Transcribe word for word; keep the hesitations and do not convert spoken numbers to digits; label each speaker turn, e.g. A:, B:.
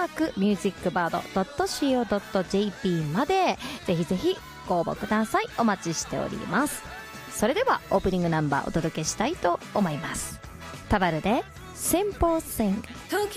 A: ークミュージックバードドットシーオードットジェーピー までぜひぜひご応募ください。お待ちしております。それではオープニングナンバーお届けしたいと思います。タバルで先方線。